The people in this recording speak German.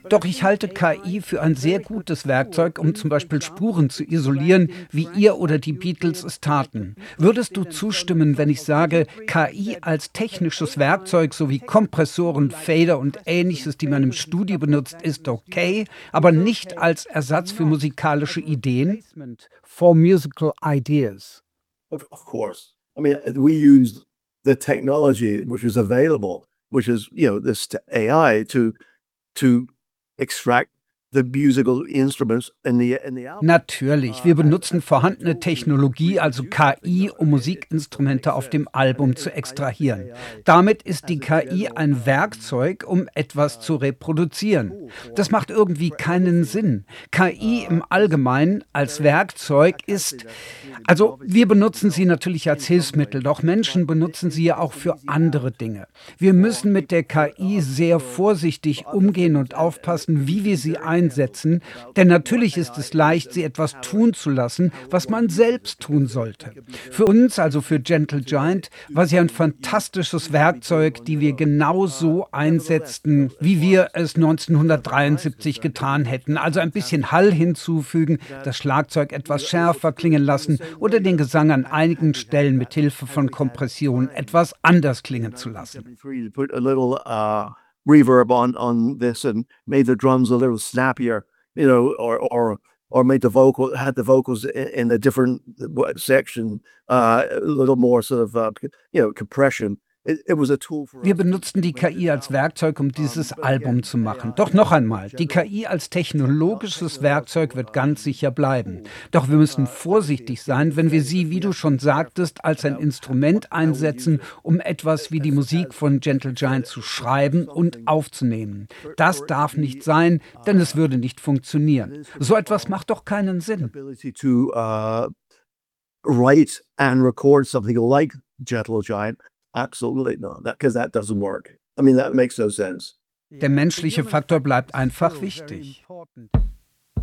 Doch ich halte KI für ein sehr gutes Werkzeug, um zum Beispiel Spuren zu isolieren, wie ihr oder die Beatles es taten. Würdest du zustimmen, wenn ich sage, KI als technisches Werkzeug sowie Kompressoren, Fader und Ähnliches, die man im Studio benutzt, ist okay, aber nicht als Ersatz für musikalische Ideen? For musical ideas. Of course. I mean, we use the technology which is available, which is, this AI to extract the musical instruments in the album. Natürlich, wir benutzen vorhandene Technologie, also KI, um Musikinstrumente auf dem Album zu extrahieren. Damit ist die KI ein Werkzeug, um etwas zu reproduzieren. Das macht irgendwie keinen Sinn. KI im Allgemeinen als Werkzeug ist, also wir benutzen sie natürlich als Hilfsmittel, doch Menschen benutzen sie ja auch für andere Dinge. Wir müssen mit der KI sehr vorsichtig umgehen und aufpassen, wie wir sie einsetzen, denn natürlich ist es leicht, sie etwas tun zu lassen, was man selbst tun sollte. Für uns, also für Gentle Giant, war sie ein fantastisches Werkzeug, die wir genau so einsetzten, wie wir es 1973 getan hätten. Also ein bisschen Hall hinzufügen, das Schlagzeug etwas schärfer klingen lassen oder den Gesang an einigen Stellen mit Hilfe von Kompression etwas anders klingen zu lassen. Put a little reverb on this and made the drums a little snappier, or made had the vocals in a different section, a little more sort of compression. It was a tool for Wir us benutzten die KI als Werkzeug, um dieses Album zu machen. Doch noch einmal, die KI als technologisches Werkzeug wird ganz sicher bleiben. Doch wir müssen vorsichtig sein, wenn wir sie, wie du schon sagtest, als ein Instrument einsetzen, um etwas wie die Musik von Gentle Giant zu schreiben und aufzunehmen. Das darf nicht sein, denn es würde nicht funktionieren. So etwas macht doch keinen Sinn. ability to write and record something like Gentle Giant. Absolutely not, because that doesn't work. I mean, that makes no sense. Der menschliche Faktor bleibt einfach wichtig.